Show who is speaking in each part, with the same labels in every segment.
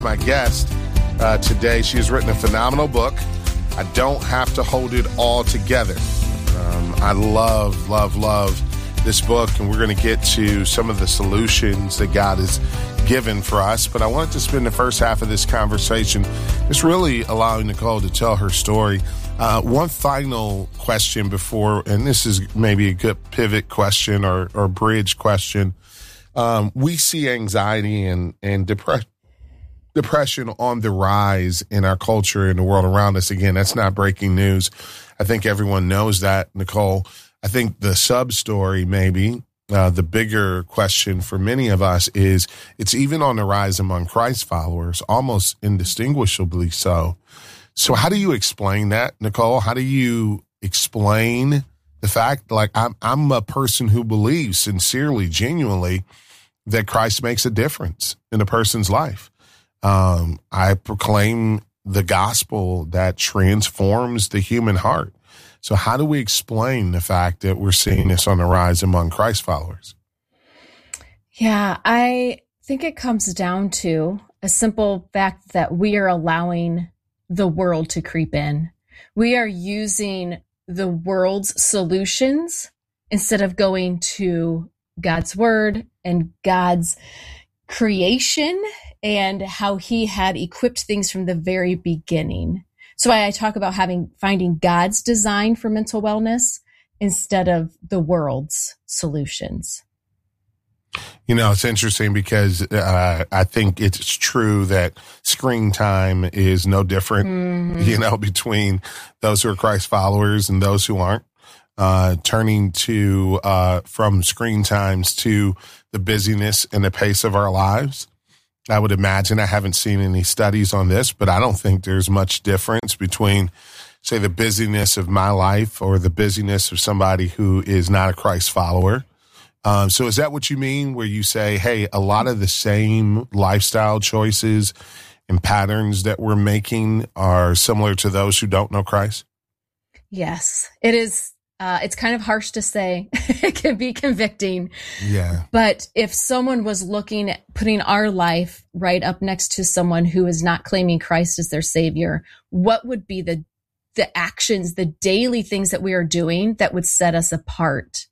Speaker 1: My guest today, she has written a phenomenal book, I Don't Have to Hold It All Together. I love this book, and we're going to get to some of the solutions that God has given for us. But I wanted to spend the first half of this conversation just really allowing Nicole to tell her story. One final question before, and this is maybe a good pivot question or bridge question. We see anxiety and depression on the rise in our culture and the world around us. Again, that's not breaking news. I think everyone knows that, Nicole. I think the sub-story, maybe, the bigger question for many of us is it's even on the rise among Christ followers, almost indistinguishably so. So how do you explain that, Nicole? How do you explain the fact, like, I'm a person who believes sincerely, genuinely, that Christ makes a difference in a person's life. I proclaim the gospel that transforms the human heart. So how do we explain the fact that we're seeing this on the rise among Christ followers?
Speaker 2: Yeah, I think it comes down to a simple fact that we are allowing the world to creep in. We are using the world's solutions instead of going to God's word and God's creation and how he had equipped things from the very beginning. So I talk about finding God's design for mental wellness instead of the world's solutions.
Speaker 1: You know, it's interesting because I think it's true that screen time is no different, between those who are Christ followers and those who aren't. Turning to from screen times to the busyness and the pace of our lives. I would imagine, I haven't seen any studies on this, but I don't think there's much difference between, say, the busyness of my life or the busyness of somebody who is not a Christ follower. So is that what you mean, where you say, hey, a lot of the same lifestyle choices and patterns that we're making are similar to those who don't know Christ?
Speaker 2: Yes, it is. It's kind of harsh to say. It can be convicting.
Speaker 1: Yeah.
Speaker 2: But if someone was looking at putting our life right up next to someone who is not claiming Christ as their savior, what would be the actions, the daily things that we are doing that would set us apart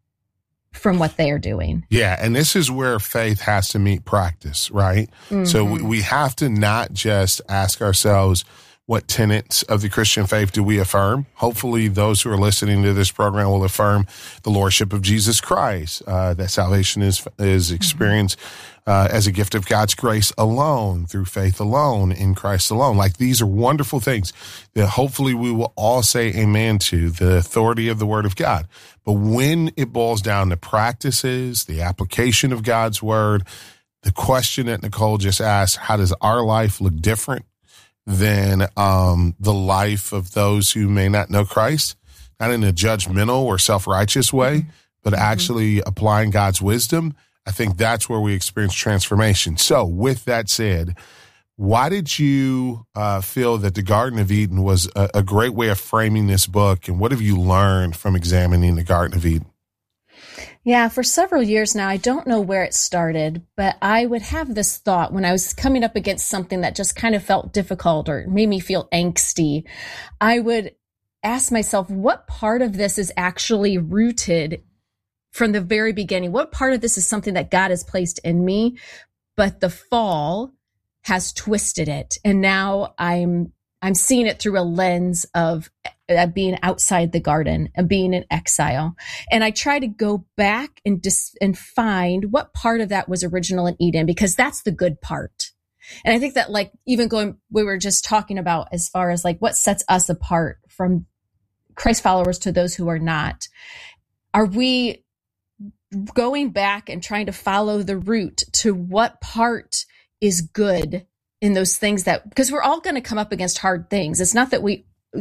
Speaker 2: from what they are doing?
Speaker 1: Yeah. And this is where faith has to meet practice, right? Mm-hmm. So we have to not just ask ourselves, what tenets of the Christian faith do we affirm? Hopefully those who are listening to this program will affirm the Lordship of Jesus Christ, that salvation is experienced as a gift of God's grace alone, through faith alone, in Christ alone. Like, these are wonderful things that hopefully we will all say amen to, the authority of the Word of God. But when it boils down to practices, the application of God's Word, the question that Nicole just asked, how does our life look different than the life of those who may not know Christ, not in a judgmental or self-righteous way, but actually applying God's wisdom? I think that's where we experience transformation. So with that said, why did you feel that the Garden of Eden was a great way of framing this book? And what have you learned from examining the Garden of Eden?
Speaker 2: Yeah, for several years now, I don't know where it started, but I would have this thought when I was coming up against something that just kind of felt difficult or made me feel angsty. I would ask myself, what part of this is actually rooted from the very beginning? What part of this is something that God has placed in me, but the fall has twisted it? And now I'm seeing it through a lens of being outside the garden and being in exile. And I try to go back and find what part of that was original in Eden, because that's the good part. And I think that, like, even we were just talking about as far as like what sets us apart from Christ followers to those who are not. Are we going back and trying to follow the root to what part is good in those things that, because we're all going to come up against hard things. It's not that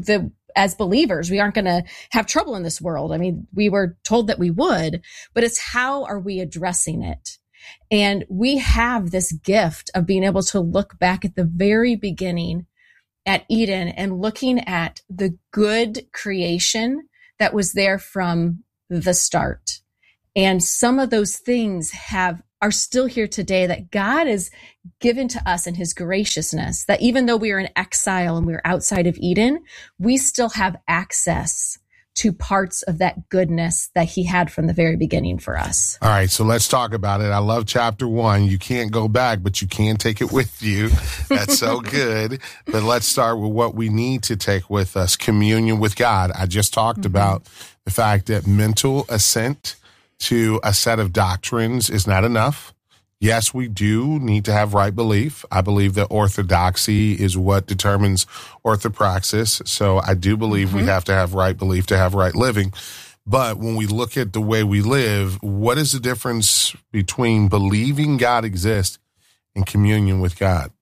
Speaker 2: as believers, we aren't going to have trouble in this world. I mean, we were told that we would, but it's how are we addressing it? And we have this gift of being able to look back at the very beginning at Eden and looking at the good creation that was there from the start. And some of those things have are still here today, that God has given to us in his graciousness, that even though we are in exile and we're outside of Eden, we still have access to parts of that goodness that he had from the very beginning for us.
Speaker 1: All right, so let's talk about it. I love chapter 1. You can't go back, but you can take it with you. That's so good. But let's start with what we need to take with us, communion with God. I just talked about the fact that mental assent to a set of doctrines is not enough. Yes, we do need to have right belief. I believe that orthodoxy is what determines orthopraxis. So I do believe we have to have right belief to have right living. But when we look at the way we live, what is the difference between believing God exists and communion with God?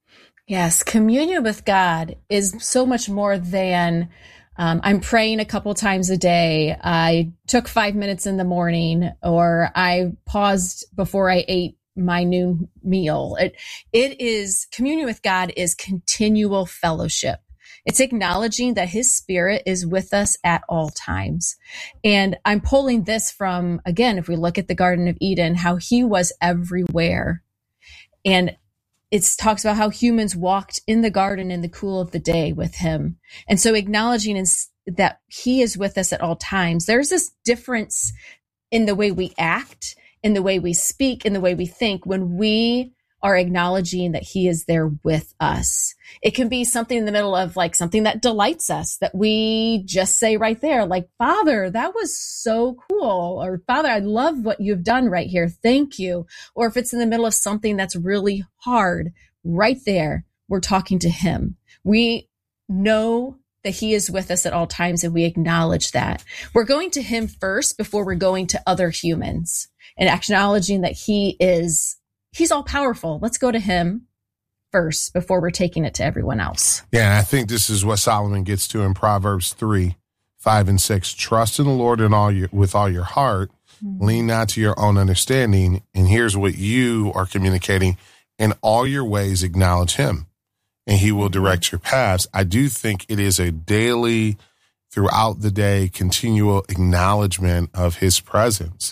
Speaker 2: Yes, communion with God is so much more than I'm praying a couple times a day. I took 5 minutes in the morning, or I paused before I ate my noon meal. It is communion with God is continual fellowship. It's acknowledging that his spirit is with us at all times. And I'm pulling this from, again, if we look at the Garden of Eden, how he was everywhere. And it talks about how humans walked in the garden in the cool of the day with him. And so acknowledging that he is with us at all times, there's this difference in the way we act, in the way we speak, in the way we think, when we are acknowledging that he is there with us. It can be something in the middle of like something that delights us, that we just say right there, like, Father, that was so cool. Or Father, I love what you've done right here. Thank you. Or if it's in the middle of something that's really hard, right there, we're talking to him. We know that he is with us at all times, and we acknowledge that. We're going to him first before we're going to other humans, and acknowledging that he's all powerful. Let's go to him first before we're taking it to everyone else.
Speaker 1: Yeah, and I think this is what Solomon gets to in Proverbs 3:5-6. Trust in the Lord with all your heart. Lean not to your own understanding. And here's what you are communicating. In all your ways, acknowledge him, and he will direct your paths. I do think it is a daily, throughout the day, continual acknowledgement of his presence.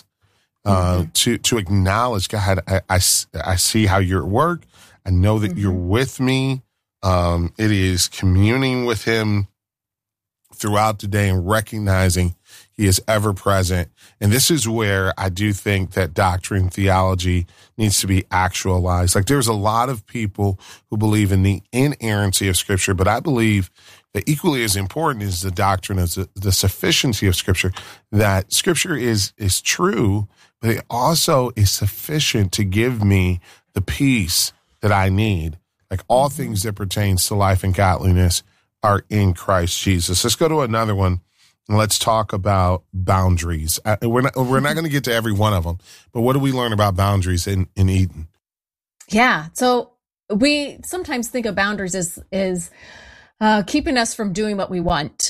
Speaker 1: To acknowledge, God, I see how you're at work. I know that you're with me. It is communing with him throughout the day and recognizing he is ever present. And this is where I do think that doctrine, theology needs to be actualized. Like, there's a lot of people who believe in the inerrancy of Scripture, but I believe that equally as important is the doctrine of the sufficiency of Scripture, that Scripture is true, but it also is sufficient to give me the peace that I need. Like, all things that pertains to life and godliness are in Christ Jesus. Let's go to another one, and let's talk about boundaries. We're not going to get to every one of them, but what do we learn about boundaries in Eden?
Speaker 2: Yeah. So we sometimes think of boundaries as keeping us from doing what we want.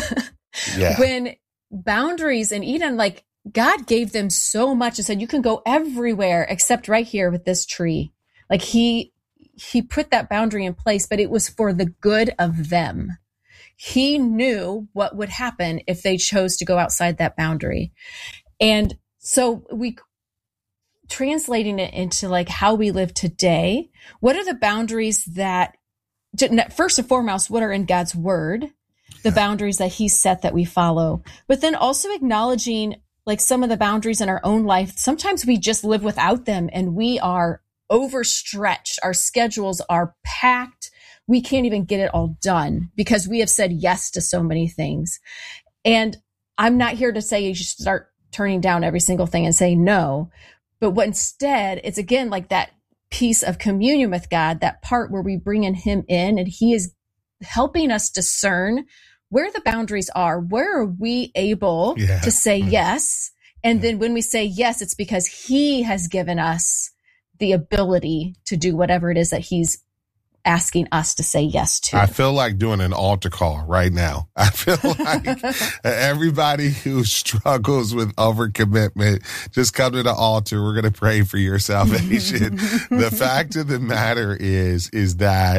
Speaker 1: Yeah.
Speaker 2: When boundaries in Eden, like, God gave them so much and said, you can go everywhere except right here with this tree. Like, he put that boundary in place, but it was for the good of them. He knew what would happen if they chose to go outside that boundary. And so we translating it into like how we live today. What are the boundaries that, first and foremost, what are in God's word, the boundaries that he set that we follow, but then also acknowledging like some of the boundaries in our own life. Sometimes we just live without them and we are overstretched. Our schedules are packed. We can't even get it all done because we have said yes to so many things. And I'm not here to say you should start turning down every single thing and say no, but what instead, it's again like that piece of communion with God, that part where we bring him in and he is helping us discern where the boundaries are. Where are we able to say yes? And then when we say yes, it's because he has given us the ability to do whatever it is that he's asking us to say yes to.
Speaker 1: I feel like doing an altar call right now. I feel like everybody who struggles with overcommitment, just come to the altar. We're going to pray for your salvation. The fact of the matter is that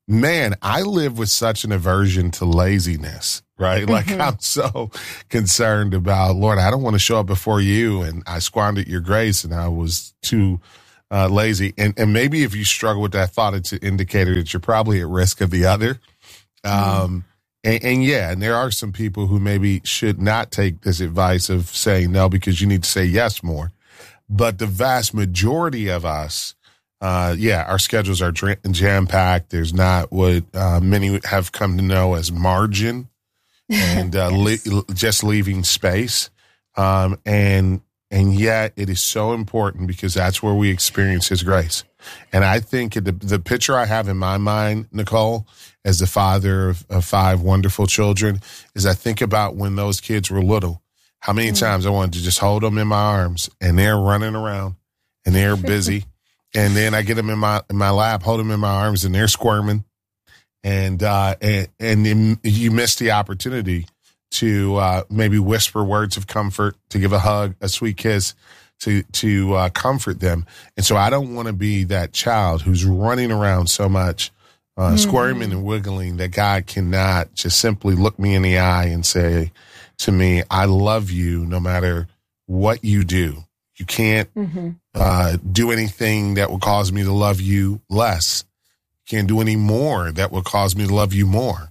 Speaker 1: man, I live with such an aversion to laziness, right? Like I'm so concerned about, Lord, I don't want to show up before you, and I squandered your grace and I was too lazy. And maybe if you struggle with that thought, it's an indicator that you're probably at risk of the other. And there are some people who maybe should not take this advice of saying no because you need to say yes more. But the vast majority of us, our schedules are jam-packed. There's not what many have come to know as margin and just leaving space. And yet it is so important because that's where we experience his grace. And I think the picture I have in my mind, Nicole, as the father of 5 wonderful children, is I think about when those kids were little, how many times I wanted to just hold them in my arms and they're running around and they're busy. And then I get them in my lap, hold them in my arms and they're squirming. And then you miss the opportunity to maybe whisper words of comfort, to give a hug, a sweet kiss, to comfort them. And so I don't want to be that child who's running around so much, squirming and wiggling, that God cannot just simply look me in the eye and say to me, I love you no matter what you do. You can't do anything that will cause me to love you less. You can't do any more that will cause me to love you more.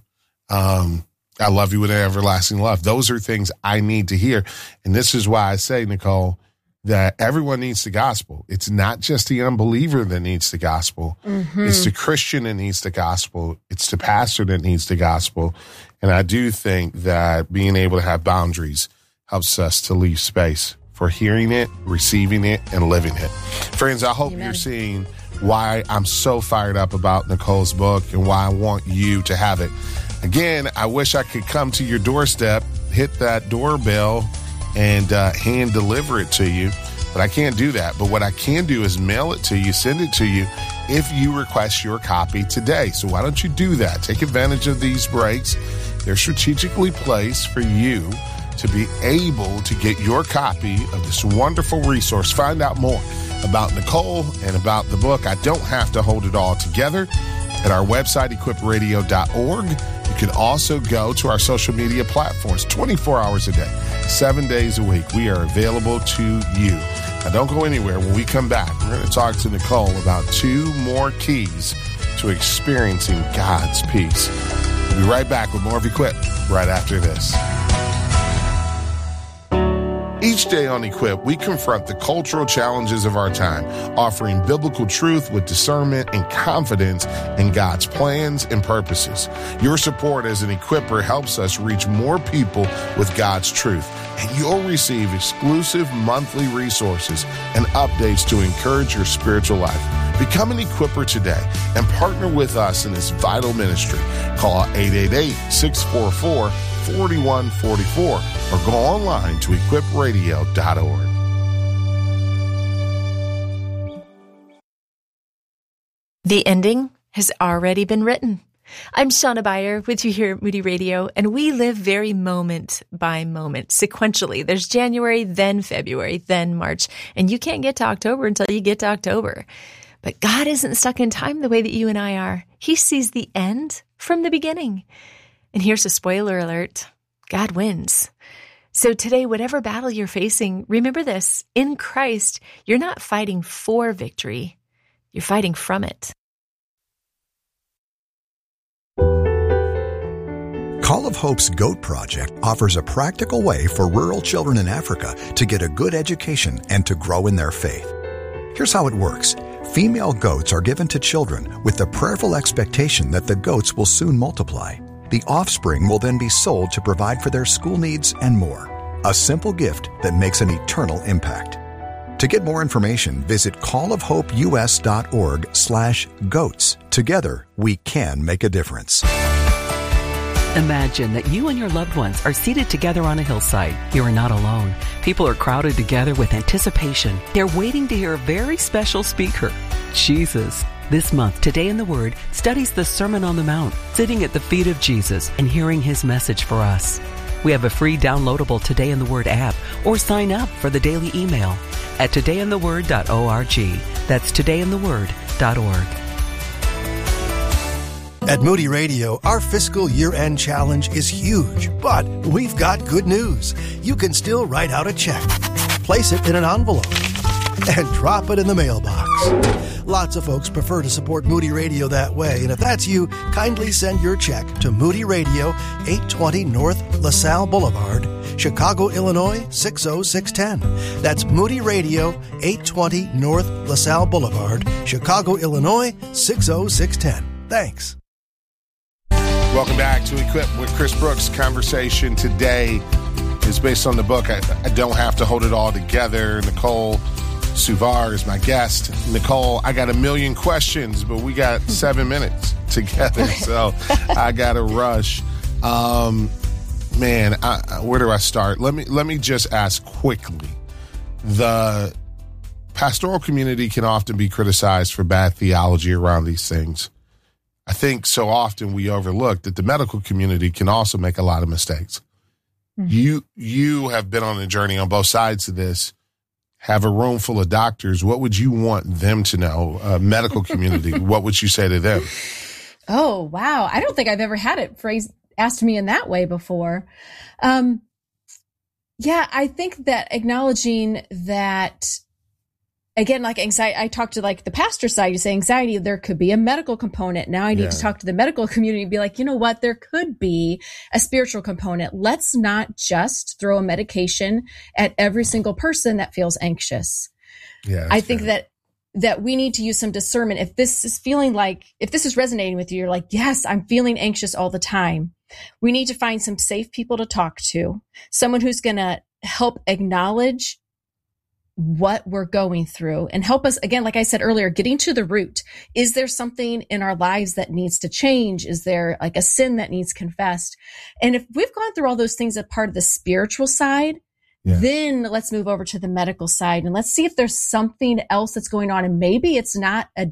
Speaker 1: I love you with an everlasting love. Those are things I need to hear. And this is why I say, Nicole, that everyone needs the gospel. It's not just the unbeliever that needs the gospel. It's the Christian that needs the gospel. It's the pastor that needs the gospel. And I do think that being able to have boundaries helps us to leave space for hearing it, receiving it, and living it. Friends, I hope you're seeing why I'm so fired up about Nicole's book and why I want you to have it. Again, I wish I could come to your doorstep, hit that doorbell, and hand deliver it to you. But I can't do that. But what I can do is mail it to you, send it to you if you request your copy today. So why don't you do that? Take advantage of these breaks. They're strategically placed for you to be able to get your copy of this wonderful resource. Find out more about Nicole and about the book, I Don't Have to Hold It All Together, at our website, equipradio.org. You can also go to our social media platforms 24 hours a day, 7 days a week. We are available to you. Now, don't go anywhere. When we come back, we're going to talk to Nicole about 2 more keys to experiencing God's peace. We'll be right back with more of Equip right after this. Each day on Equip, we confront the cultural challenges of our time, offering biblical truth with discernment and confidence in God's plans and purposes. Your support as an Equipper helps us reach more people with God's truth, and you'll receive exclusive monthly resources and updates to encourage your spiritual life. Become an Equipper today and partner with us in this vital ministry. Call 888-644-4144 or go online to equipradio.org.
Speaker 3: The ending has already been written. I'm Shauna Beyer with you here at Moody Radio, and we live very moment by moment, sequentially. There's January, then February, then March, and you can't get to October until you get to October. But God isn't stuck in time the way that you and I are. He sees the end from the beginning. And here's a spoiler alert. God wins. So today, whatever battle you're facing, remember this. In Christ, you're not fighting for victory. You're fighting from it.
Speaker 4: Call of Hope's GOAT Project offers a practical way for rural children in Africa to get a good education and to grow in their faith. Here's how it works. Female goats are given to children with the prayerful expectation that the goats will soon multiply. The offspring will then be sold to provide for their school needs and more. A simple gift that makes an eternal impact. To get more information, visit callofhopeus.org/goats. Together, we can make a difference.
Speaker 5: Imagine that you and your loved ones are seated together on a hillside. You are not alone. People are crowded together with anticipation. They're waiting to hear a very special speaker, Jesus. This month, Today in the Word studies the Sermon on the Mount, sitting at the feet of Jesus and hearing his message for us. We have a free downloadable Today in the Word app, or sign up for the daily email at todayintheword.org. That's todayintheword.org.
Speaker 6: At Moody Radio, our fiscal year-end challenge is huge, but we've got good news. You can still write out a check, place it in an envelope, and drop it in the mailbox. Lots of folks prefer to support Moody Radio that way, and if that's you, kindly send your check to Moody Radio, 820 North LaSalle Boulevard, Chicago, Illinois, 60610. That's Moody Radio, 820 North LaSalle Boulevard, Chicago, Illinois, 60610. Thanks.
Speaker 1: Welcome back to Equip with Chris Brooks. Conversation today is based on the book I Don't Have to Hold It All Together. Nicole Suvar is my guest. Nicole, I got a million questions, but we got 7 minutes together, so I got to rush. Man, where do I start? Let me just ask quickly. The pastoral community can often be criticized for bad theology around these things. I think so often we overlook that the medical community can also make a lot of mistakes. Mm-hmm. You have been on a journey on both sides of this, have a room full of doctors. What would you want them to know? Medical community, what would you say to them?
Speaker 2: Oh, wow. I don't think I've ever had it asked me in that way before. Yeah, I think that acknowledging that, again, like anxiety, I talked to like the pastor side, you say anxiety, there could be a medical component. Now I need to talk to the medical community and be like, you know what, there could be a spiritual component. Let's not just throw a medication at every single person that feels anxious. Yeah, I think that we need to use some discernment. If this is resonating with you, you're like, yes, I'm feeling anxious all the time. We need to find some safe people to talk to, someone who's going to help acknowledge what we're going through and help us, again, like I said earlier, getting to the root. Is there something in our lives that needs to change? Is there like a sin that needs confessed? And if we've gone through all those things as part of the spiritual side, then let's move over to the medical side and let's see if there's something else that's going on. And maybe it's not a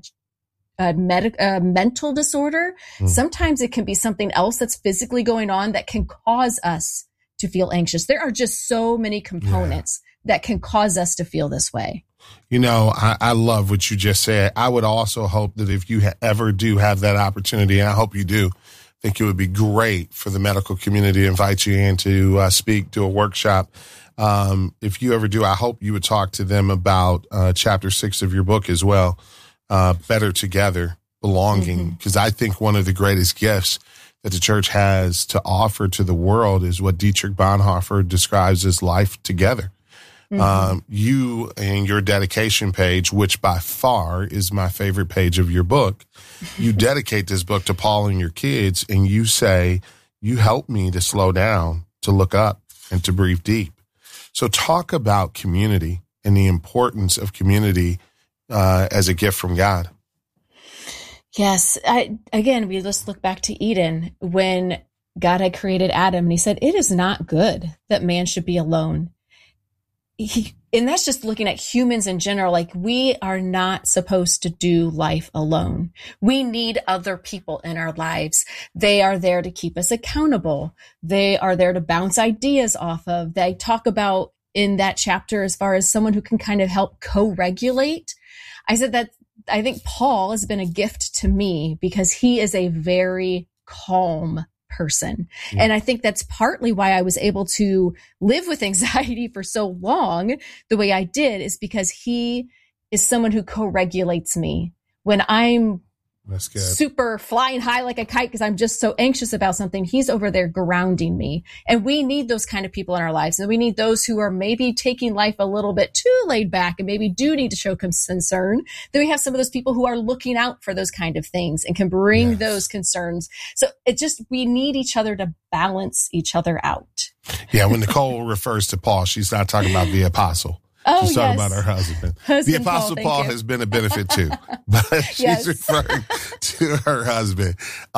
Speaker 2: mental disorder. Sometimes it can be something else that's physically going on that can cause us to feel anxious. There are just so many components that can cause us to feel this way.
Speaker 1: You know, I love what you just said. I would also hope that if you ever do have that opportunity, and I hope you do, I think it would be great for the medical community to invite you in to speak, do a workshop. If you ever do, I hope you would talk to them about chapter 6 of your book as well, Better Together, Belonging, because I think one of the greatest gifts that the church has to offer to the world is what Dietrich Bonhoeffer describes as life together. You and your dedication page, which by far is my favorite page of your book, you dedicate this book to Paul and your kids, and you say, you help me to slow down, to look up, and to breathe deep. So talk about community and the importance of community as a gift from God.
Speaker 2: Yes. Again, we just look back to Eden when God had created Adam and he said, it is not good that man should be alone. And that's just looking at humans in general. Like, we are not supposed to do life alone. We need other people in our lives. They are there to keep us accountable. They are there to bounce ideas off of. They talk about in that chapter as far as someone who can kind of help co-regulate. I said that I think Paul has been a gift to me because he is a very calm person. And I think that's partly why I was able to live with anxiety for so long the way I did, is because he is someone who co-regulates me when I'm super flying high like a kite because I'm just so anxious about something. He's over there grounding me. And we need those kind of people in our lives. And we need those who are maybe taking life a little bit too laid back and maybe do need to show concern. Then we have some of those people who are looking out for those kind of things and can bring those concerns. So we need each other to balance each other out.
Speaker 1: Yeah. When Nicole refers to Paul, she's not talking about the apostle.
Speaker 2: Oh,
Speaker 1: she's talking about her husband. The Apostle Paul has been a benefit too, but she's referring to her husband.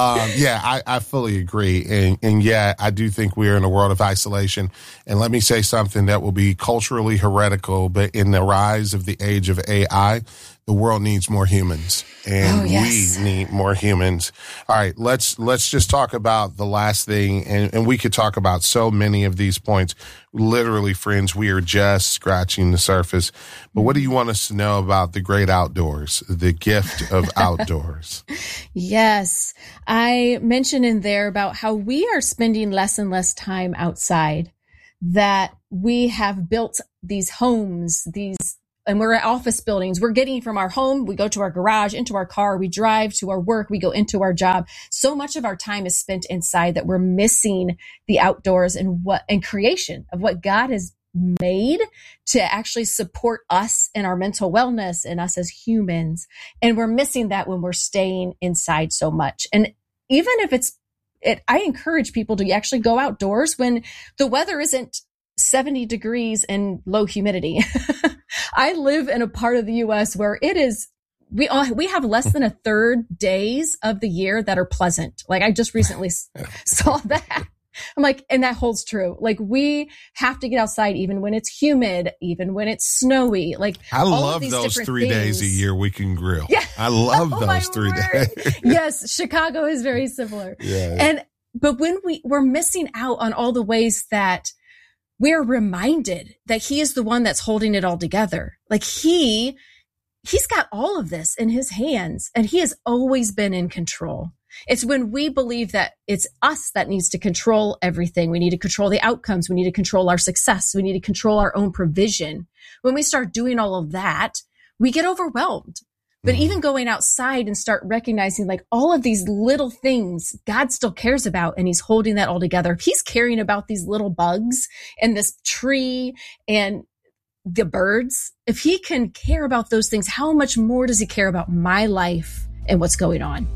Speaker 1: I fully agree. And yeah, I do think we're in a world of isolation. And let me say something that will be culturally heretical, but in the rise of the age of AI, the world needs more humans, and
Speaker 2: yes.
Speaker 1: we need more humans. All right, let's just talk about the last thing, and we could talk about so many of these points. Literally, friends, we are just scratching the surface. But what do you want us to know about the great outdoors, the gift of outdoors?
Speaker 2: Yes. I mentioned in there about how we are spending less and less time outside, that we have built these homes, and we're at office buildings. We're getting from our home, we go to our garage, into our car, we drive to our work, we go into our job. So much of our time is spent inside that we're missing the outdoors and creation of what God has made to actually support us and our mental wellness and us as humans. And we're missing that when we're staying inside so much. And even if I encourage people to actually go outdoors when the weather isn't 70 degrees and low humidity. I live in a part of the U.S. where it is, we have less than a third days of the year that are pleasant. Like I just recently saw that. I'm like, and that holds true. Like we have to get outside even when it's humid, even when it's snowy. Like
Speaker 1: I love those 3 days a year we can grill. Yeah. I love those 3 days.
Speaker 2: Yes. Chicago is very similar.
Speaker 1: Yeah.
Speaker 2: But when we're missing out on all the ways that we're reminded that he is the one that's holding it all together. Like he's got all of this in his hands, and he has always been in control. It's when we believe that it's us that needs to control everything. We need to control the outcomes. We need to control our success. We need to control our own provision. When we start doing all of that, we get overwhelmed. But even going outside and start recognizing like all of these little things God still cares about, and he's holding that all together. If he's caring about these little bugs and this tree and the birds, if he can care about those things, how much more does he care about my life and what's going on?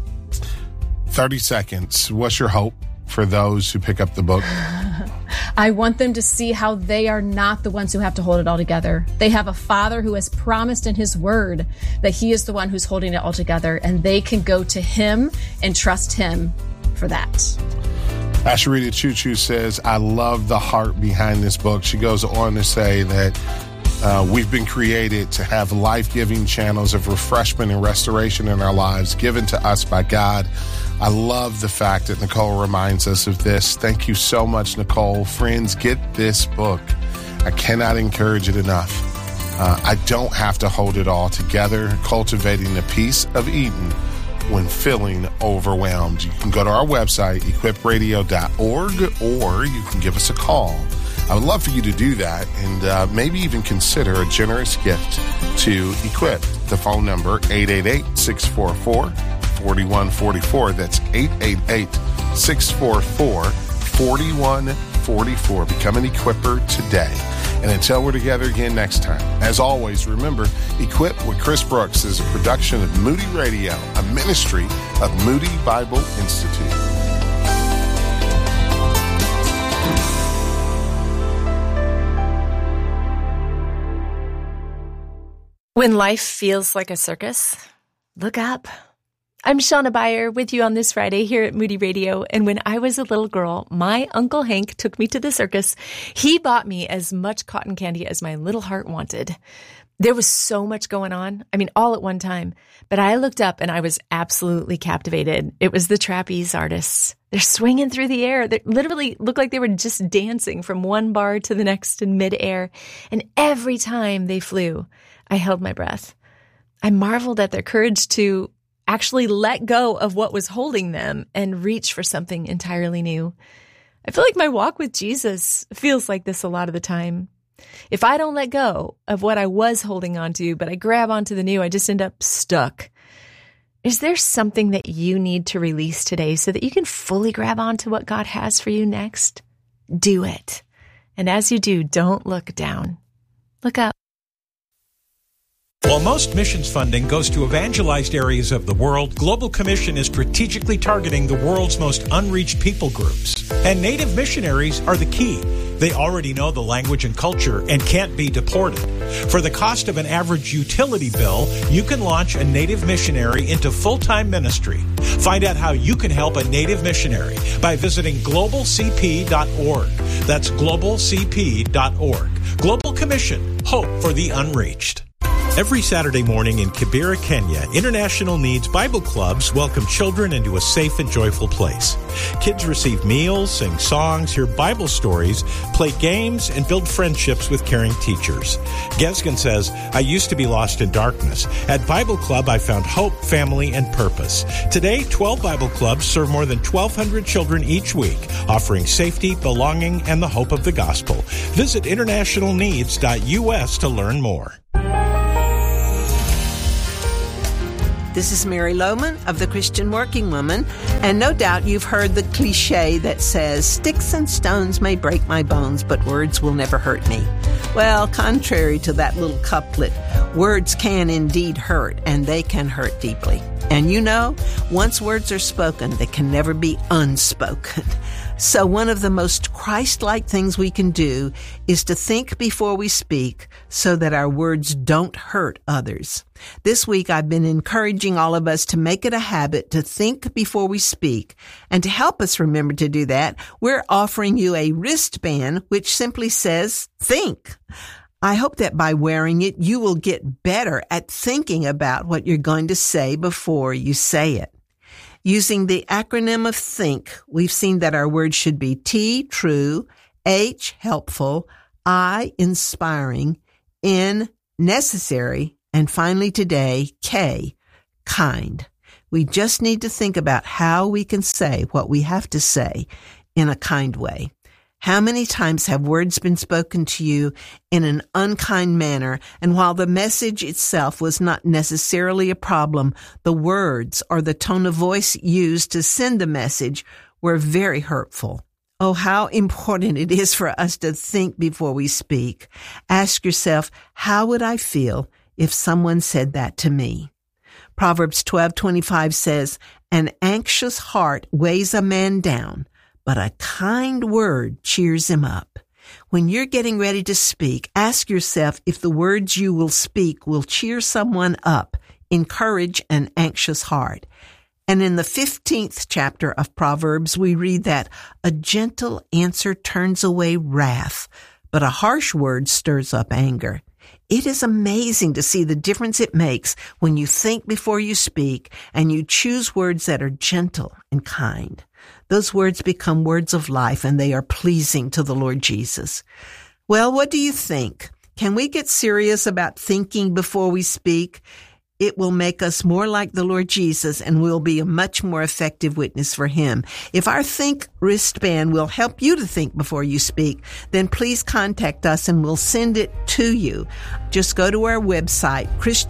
Speaker 1: 30 seconds. What's your hope for those who pick up the book?
Speaker 2: I want them to see how they are not the ones who have to hold it all together. They have a Father who has promised in his word that he is the one who's holding it all together, and they can go to him and trust him for that.
Speaker 1: Asherita Choo Choo says, I love the heart behind this book. She goes on to say that we've been created to have life-giving channels of refreshment and restoration in our lives given to us by God. I love the fact that Nicole reminds us of this. Thank you so much, Nicole. Friends, get this book. I cannot encourage it enough. I don't have to hold it all together. Cultivating the Peace of Eden when feeling overwhelmed. You can go to our website, equipradio.org, or you can give us a call. I would love for you to do that, and maybe even consider a generous gift to Equip. The phone number, 888-644-4144. That's 888-644-4144. Become an Equipper today. And until we're together again next time, as always, remember, Equip with Chris Brooks is a production of Moody Radio, a ministry of Moody Bible Institute.
Speaker 3: When life feels like a circus, look up. I'm Shauna Beyer with you on this Friday here at Moody Radio. And when I was a little girl, my Uncle Hank took me to the circus. He bought me as much cotton candy as my little heart wanted. There was so much going on. I mean, all at one time. But I looked up and I was absolutely captivated. It was the trapeze artists. They're swinging through the air. They literally looked like they were just dancing from one bar to the next in midair. And every time they flew, I held my breath. I marveled at their courage to actually let go of what was holding them and reach for something entirely new. I feel like my walk with Jesus feels like this a lot of the time. If I don't let go of what I was holding on to, but I grab onto the new, I just end up stuck. Is there something that you need to release today so that you can fully grab onto what God has for you next? Do it. And as you do, don't look down. Look up.
Speaker 7: While most missions funding goes to evangelized areas of the world, Global Commission is strategically targeting the world's most unreached people groups. And Native missionaries are the key. They already know the language and culture and can't be deported. For the cost of an average utility bill, you can launch a Native missionary into full-time ministry. Find out how you can help a Native missionary by visiting globalcp.org. That's globalcp.org. Global Commission, hope for the unreached. Every Saturday morning in Kibera, Kenya, International Needs Bible Clubs welcome children into a safe and joyful place. Kids receive meals, sing songs, hear Bible stories, play games, and build friendships with caring teachers. Gesgen says, I used to be lost in darkness. At Bible Club, I found hope, family, and purpose. Today, 12 Bible Clubs serve more than 1,200 children each week, offering safety, belonging, and the hope of the gospel. Visit internationalneeds.us to learn more.
Speaker 8: This is Mary Lohman of the Christian Working Woman, and no doubt you've heard the cliche that says, sticks and stones may break my bones, but words will never hurt me. Well, contrary to that little couplet, words can indeed hurt, and they can hurt deeply. And you know, once words are spoken, they can never be unspoken. So one of the most Christ-like things we can do is to think before we speak so that our words don't hurt others. This week, I've been encouraging all of us to make it a habit to think before we speak. And to help us remember to do that, we're offering you a wristband which simply says, think. I hope that by wearing it, you will get better at thinking about what you're going to say before you say it. Using the acronym of THINK, we've seen that our words should be T, true, H, helpful, I, inspiring, N, necessary, and finally today, K, kind. We just need to think about how we can say what we have to say in a kind way. How many times have words been spoken to you in an unkind manner, and while the message itself was not necessarily a problem, the words or the tone of voice used to send the message were very hurtful? Oh, how important it is for us to think before we speak. Ask yourself, how would I feel if someone said that to me? Proverbs 12:25 says, an anxious heart weighs a man down, but a kind word cheers him up. When you're getting ready to speak, ask yourself if the words you will speak will cheer someone up, encourage an anxious heart. And in the 15th chapter of Proverbs, we read that a gentle answer turns away wrath, but a harsh word stirs up anger. It is amazing to see the difference it makes when you think before you speak and you choose words that are gentle and kind. Those words become words of life, and they are pleasing to the Lord Jesus. Well, what do you think? Can we get serious about thinking before we speak? It will make us more like the Lord Jesus, and we'll be a much more effective witness for Him. If our Think wristband will help you to think before you speak, then please contact us and we'll send it to you. Just go to our website,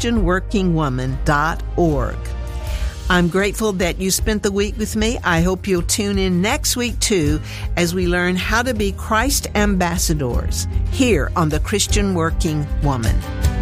Speaker 8: christianworkingwoman.org. I'm grateful that you spent the week with me. I hope you'll tune in next week, too, as we learn how to be Christ ambassadors here on The Christian Working Woman.